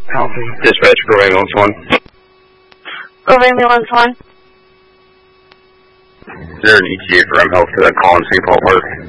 Copy. Dispatch, Grove Ambulance 1. Grove Ambulance 1. Is there an ETA for M Health for that call in St. Paul Park?